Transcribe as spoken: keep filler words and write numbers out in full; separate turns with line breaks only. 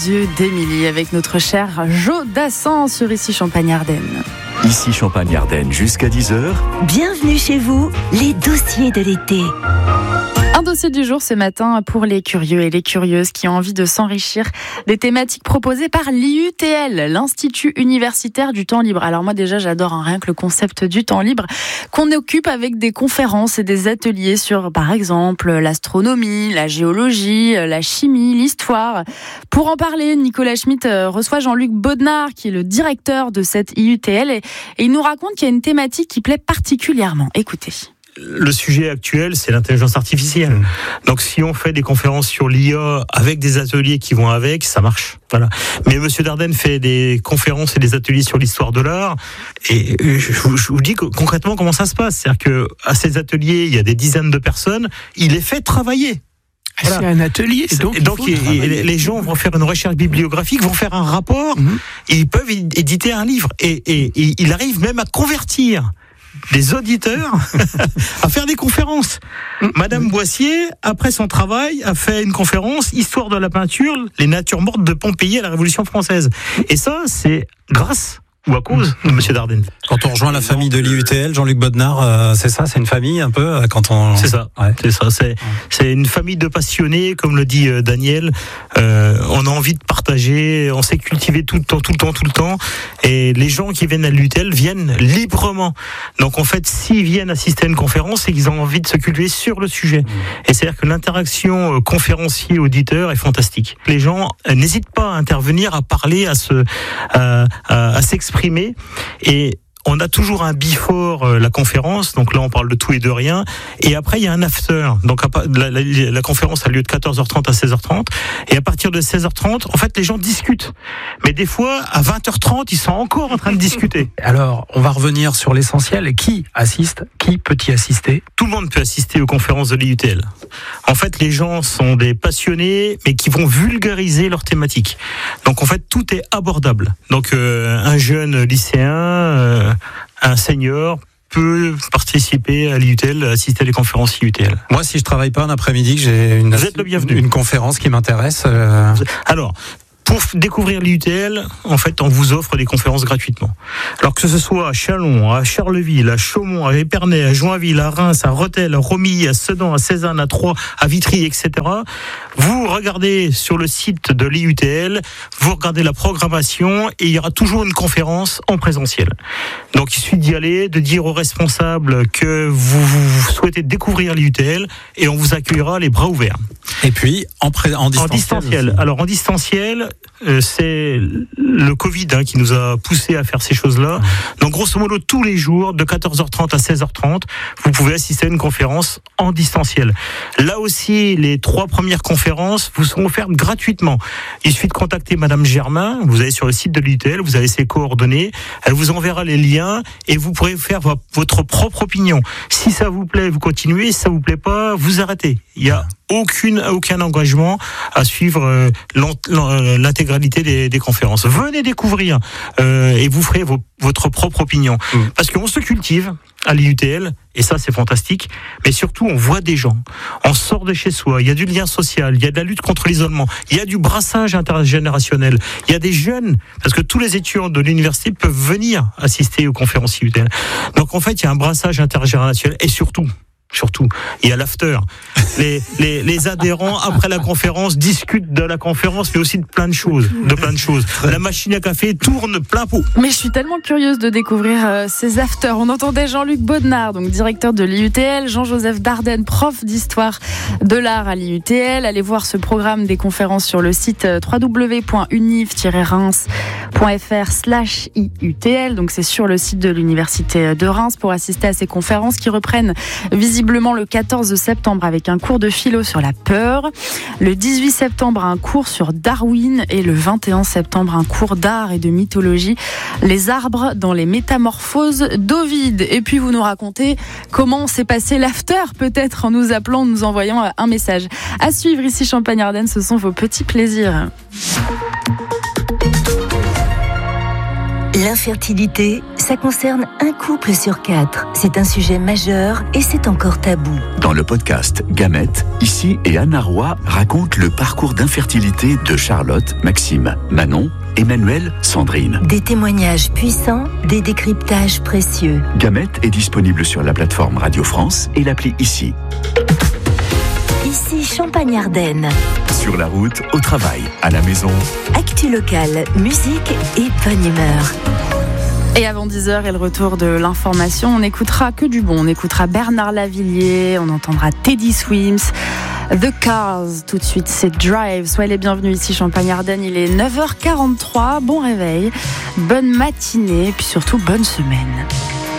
yeux d'Émilie avec notre cher Jo Dassin sur Ici Champagne-Ardenne.
Ici Champagne-Ardenne jusqu'à dix heures.
Bienvenue chez vous, les dossiers de l'été.
Un dossier du jour ce matin pour les curieux et les curieuses qui ont envie de s'enrichir des thématiques proposées par l'I U T L, l'Institut Universitaire du Temps Libre. Alors moi déjà j'adore hein, rien que le concept du temps libre qu'on occupe avec des conférences et des ateliers sur par exemple l'astronomie, la géologie, la chimie, l'histoire. Pour en parler, Nicolas Schmitt reçoit Jean-Luc Bodnard qui est le directeur de cette I U T L et, et il nous raconte qu'il y a une thématique qui plaît particulièrement. Écoutez.
Le sujet actuel, c'est l'intelligence artificielle. Mmh. Donc, si on fait des conférences sur l'I A avec des ateliers qui vont avec, ça marche. Voilà. Mais Monsieur Dardenne fait des conférences et des ateliers sur l'histoire de l'art. Et je vous, je vous dis concrètement comment ça se passe. C'est-à-dire que à ces ateliers, il y a des dizaines de personnes. Il les fait travailler.
Voilà. C'est un atelier. Donc,
donc il il, les gens vont faire une recherche bibliographique, vont faire un rapport. Mmh. Et ils peuvent éditer un livre. Et, et, et il arrive même à convertir des auditeurs à faire des conférences. Madame Boissier, après son travail, a fait une conférence Histoire de la peinture, les natures mortes de Pompéi à la Révolution française. Et ça, c'est grâce ou à cause de Monsieur Dardenne.
Quand on rejoint la famille de l'I U T L, Jean-Luc Bodnard, euh, c'est ça, c'est une famille un peu quand on.
C'est ça, ouais. c'est ça, c'est c'est une famille de passionnés, comme le dit euh, Daniel. Euh, on a envie de partager, on s'est cultivé tout le temps, tout le temps, tout le temps, et les gens qui viennent à l'I U T L viennent librement. Donc en fait, s'ils viennent assister à une conférence, c'est qu'ils ont envie de se cultiver sur le sujet. Et c'est-à-dire que l'interaction euh, conférencier-auditeur est fantastique. Les gens euh, n'hésitent pas à intervenir, à parler, à se, à, à, à s'exprimer. Et on a toujours un before euh, la conférence, donc là on parle de tout et de rien, et après il y a un after, donc la, la, la conférence a lieu de quatorze heures trente à seize heures trente, et à partir de seize heures trente, en fait les gens discutent, mais des fois à vingt heures trente ils sont encore en train de discuter.
Alors on va revenir sur l'essentiel, qui assiste, qui peut y assister?
Tout le monde peut assister aux conférences de l'I U T L. En fait les gens sont des passionnés, mais qui vont vulgariser leur thématique, donc en fait tout est abordable, donc euh, un jeune lycéen euh, un senior peut participer à l'I U T L, assister à des conférences I U T L.
Moi, si je travaille pas un après-midi, que j'ai une,
Vous êtes le bienvenu.
une conférence qui m'intéresse. Euh...
Alors, pour découvrir l'I U T L, en fait, on vous offre des conférences gratuitement. Alors que ce soit à Châlons, à Charleville, à Chaumont, à Épernay, à Joinville, à Reims, à Rethel, à Romilly, à Sedan, à Cézanne, à Troyes, à Vitry, et cetera. Vous regardez sur le site de l'I U T L, vous regardez la programmation et il y aura toujours une conférence en présentiel. Donc il suffit d'y aller, de dire aux responsables que vous, vous souhaitez découvrir l'I U T L et on vous accueillera les bras ouverts.
Et puis en, pré- en distanciel.
En distanciel. Alors en distanciel, euh, c'est le Covid hein, qui nous a poussé à faire ces choses-là. Donc grosso modo tous les jours de quatorze heures trente à seize heures trente, vous pouvez assister à une conférence en distanciel. Là aussi, les trois premières conférences vous seront offertes gratuitement. Il suffit de contacter Madame Germain. Vous allez sur le site de l'I U T L, vous avez ses coordonnées. Elle vous enverra les liens et vous pourrez faire votre propre opinion. Si ça vous plaît, vous continuez. Si ça vous plaît pas, vous arrêtez. Il y a aucune, aucun engagement à suivre euh, l'intégralité des, des conférences. Venez découvrir euh, et vous ferez vos, votre propre opinion. Mmh. Parce qu'on se cultive à l'I U T L, et ça c'est fantastique, mais surtout on voit des gens, on sort de chez soi, il y a du lien social, il y a de la lutte contre l'isolement, il y a du brassage intergénérationnel, il y a des jeunes, parce que tous les étudiants de l'université peuvent venir assister aux conférences I U T L. Donc en fait il y a un brassage intergénérationnel, et surtout, Surtout, il y a l'after. Les, les, les adhérents, après la conférence, discutent de la conférence, mais aussi de plein de choses. De plein de choses. La machine à café tourne plein pot.
Mais je suis tellement curieuse de découvrir euh, ces afters. On entendait Jean-Luc Bodnard, donc directeur de l'I U T L, Jean-Joseph Dardenne, prof d'histoire de l'art à l'I U T L. Allez voir ce programme des conférences sur le site w w w point univ tiret reims point f r slash I U T L. Donc c'est sur le site de l'université de Reims pour assister à ces conférences qui reprennent visiblement le quatorze septembre avec un cours de philo sur la peur, le dix-huit septembre un cours sur Darwin et le vingt et un septembre un cours d'art et de mythologie, les arbres dans les métamorphoses d'Ovide. Et puis vous nous racontez comment s'est passé l'after, peut-être en nous appelant, en nous envoyant un message. À suivre ici Champagne-Ardenne, ce sont vos petits plaisirs.
L'infertilité, ça Ça concerne un couple sur quatre. C'est un sujet majeur et c'est encore tabou.
Dans le podcast Gamètes, ici et Anna Roy raconte le parcours d'infertilité de Charlotte, Maxime, Manon, Emmanuel, Sandrine.
Des témoignages puissants, des décryptages précieux.
Gamètes est disponible sur la plateforme Radio France et l'appli Ici.
Ici Champagne-Ardenne.
Sur la route, au travail, à la maison.
Actu locale, musique et bonne humeur.
Et avant dix heures et le retour de l'information, on n'écoutera que du bon. On écoutera Bernard Lavilliers, on entendra Teddy Swims, The Cars. Tout de suite, c'est Drive. Soyez les bienvenus ici, Champagne-Ardenne. Il est neuf heures quarante-trois. Bon réveil, bonne matinée et puis surtout bonne semaine.